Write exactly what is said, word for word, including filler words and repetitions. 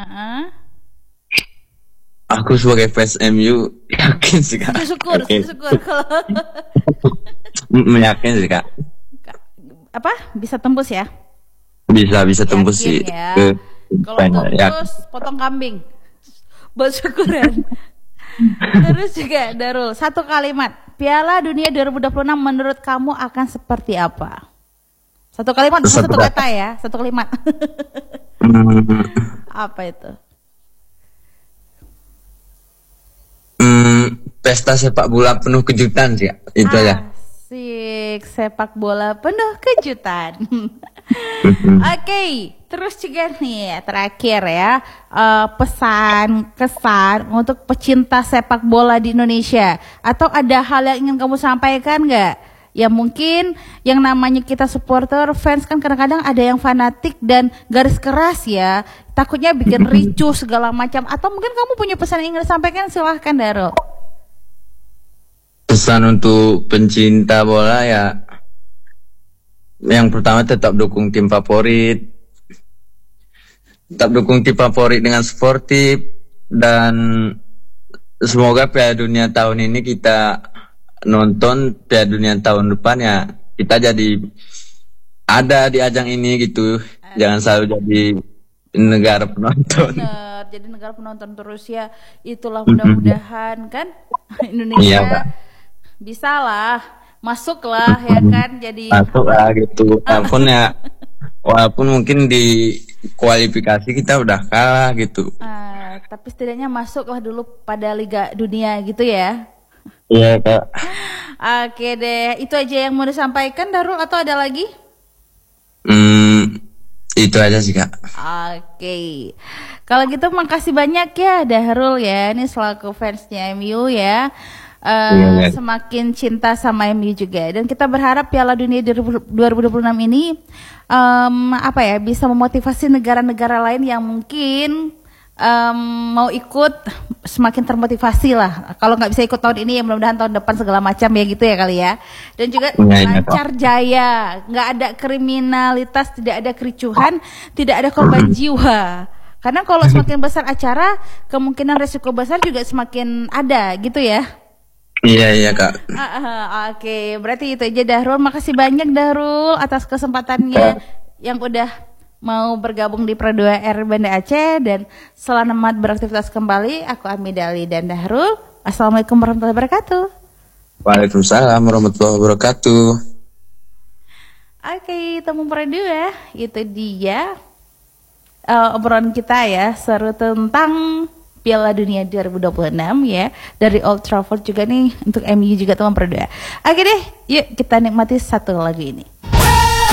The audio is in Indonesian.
Uh-uh. Aku sebagai fans M U yakin sih kak. Syukur, syukur kalau Meyakin sih kak. apa bisa tembus ya? Bisa bisa tembus Yakin sih. ya. Ke Kalau banyak ya. tembus potong kambing. Buat syukuran. Terus juga Darul, satu kalimat. Piala Dunia dua ribu dua puluh enam menurut kamu akan seperti apa? Satu kalimat, bukan Satu satu kata. kata ya, satu kalimat. Hmm, Apa itu? hmm, pesta sepak bola penuh kejutan sih kak. Itu aja. Asik, sepak bola penuh kejutan. Oke, terus juga nih terakhir ya, eh, pesan kesan untuk pecinta sepak bola di Indonesia, atau ada hal yang ingin kamu sampaikan nggak? Ya mungkin yang namanya kita supporter fans kan kadang-kadang ada yang fanatik dan garis keras ya, takutnya bikin ricuh segala macam. Atau mungkin kamu punya pesan yang ingin disampaikan, silahkan Darul. Pesan untuk pencinta bola ya, yang pertama tetap dukung tim favorit, tetap dukung tim favorit dengan sportif, dan semoga Piala Dunia tahun ini kita nonton, Piala Dunia tahun depan ya kita jadi ada di ajang ini gitu. Jangan selalu jadi negara penonton. Bener, jadi negara penonton terus ya. Itulah mudah-mudahan kan Indonesia Iya, Pak. bisa lah, masuk lah ya kan. Jadi Masuk lah gitu. Walaupun ya, walaupun mungkin di kualifikasi kita udah kalah gitu. ah, tapi setidaknya masuk lah dulu pada Liga Dunia gitu ya. Iya kak. Oke deh, itu aja yang mau disampaikan Darul, atau ada lagi? Hmm, itu aja sih kak. Oke, kalau gitu makasih banyak ya Darul ya, ini selaku fansnya M U ya. Eh, Iya, iya. semakin cinta sama M U juga, dan kita berharap Piala Dunia dua ribu dua puluh enam ini em, apa ya, bisa memotivasi negara-negara lain yang mungkin em, mau ikut, semakin termotivasi lah. Kalau nggak bisa ikut tahun ini ya mudah-mudahan tahun depan segala macam ya gitu ya kali ya. Dan juga Iya, iya, lancar jaya, nggak ada kriminalitas, tidak ada kericuhan, tidak ada korban jiwa. Karena kalau semakin besar acara, kemungkinan resiko besar juga semakin ada gitu ya. Iya iya kak. Ah, ah, Oke, berarti itu aja Dahrul. Makasih banyak Dahrul atas kesempatannya yang udah mau bergabung di Pro dua R Banda Aceh, dan selamat beraktivitas kembali. Aku Amidali dan Dahrul. Assalamualaikum warahmatullahi wabarakatuh. Waalaikumsalam warahmatullahi wabarakatuh. Oke, temu Pro dua, itu dia uh, obrolan kita ya, seru tentang Piala Dunia dua ribu dua puluh enam ya, dari Old Trafford juga nih untuk M U juga teman Pro dua. Oke deh, yuk kita nikmati satu lagu ini.